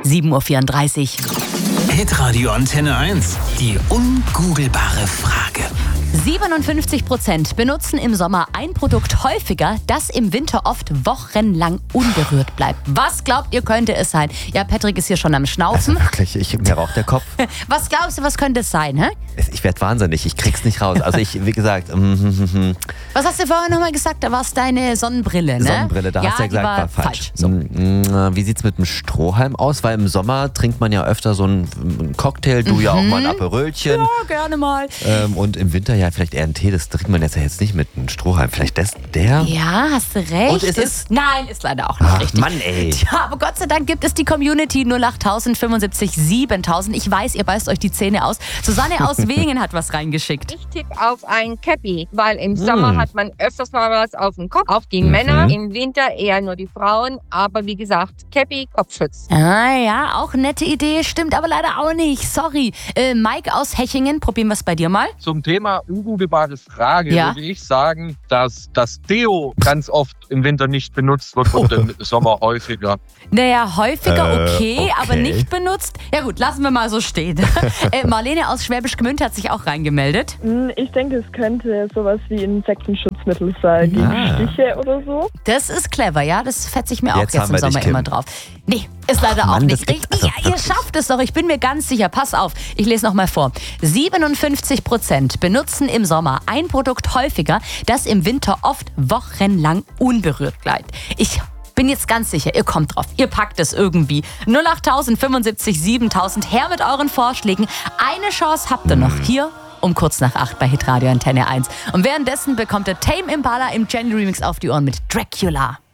7.34 Uhr. Hitradio Antenne 1. Die ungoogelbare Frage. 57% benutzen im Sommer ein Produkt häufiger, das im Winter oft wochenlang unberührt bleibt. Was glaubt ihr, könnte es sein? Ja, Patrick ist hier schon am Schnaufen. Also wirklich, mir raucht der Kopf. Was glaubst du, was könnte es sein? Hä? Ich werde wahnsinnig, ich krieg's nicht raus. Also wie gesagt, Was hast du vorher nochmal gesagt? Da war es deine Sonnenbrille, ne? Sonnenbrille, da hast du ja gesagt, war falsch. So. Wie sieht's mit dem Strohhalm aus? Weil im Sommer trinkt man ja öfter so einen Cocktail, du ja auch mal ein Aperölchen. Ja, gerne mal. Und im Winter ja vielleicht eher einen Tee, das trinkt man jetzt nicht mit einem Strohhalm. Vielleicht der? Ja, hast du recht. Und ist es? Nein, ist leider auch nicht richtig. Mann, ey. Tja, aber Gott sei Dank gibt es die Community 08000 75 7000. Ich weiß, ihr beißt euch die Zähne aus. Susanne aus Wingen hat was reingeschickt. Ich tippe auf ein Cappy, weil im Sommer hat man öfters mal was auf dem Kopf. Auch die Männer, im Winter eher nur die Frauen. Aber wie gesagt, Cappy, Kopfschutz. Ah ja, auch nette Idee, stimmt aber leider auch nicht. Sorry. Mike aus Hechingen, probieren wir es bei dir mal. Zum Thema ungoogelbare Frage würde ich sagen, dass das Deo ganz oft im Winter nicht benutzt wird und im Sommer häufiger. Naja, häufiger okay, aber nicht benutzt. Ja gut, lassen wir mal so stehen. Marlene aus Schwäbisch Gmünd hat sich auch reingemeldet. Ich denke, es könnte sowas wie Insektenschutzmittel sein, gegen Stiche oder so. Das ist clever, ja, das fetze ich mir auch jetzt im wir dich, Sommer Kim. immer drauf. Nee, ist leider auch nicht richtig. Ja, ihr schafft es doch, ich bin mir ganz sicher. Pass auf, ich lese nochmal vor. 57% benutzen im Sommer ein Produkt häufiger, das im Winter oft wochenlang unberührt bleibt. Ich bin jetzt ganz sicher, ihr kommt drauf. Ihr packt es irgendwie. 08000 75 7000. Her mit euren Vorschlägen. Eine Chance habt ihr noch hier um kurz nach 8 bei Hitradio Antenne 1. Und währenddessen bekommt ihr Tame Impala im Jenny Remix auf die Ohren mit Dracula.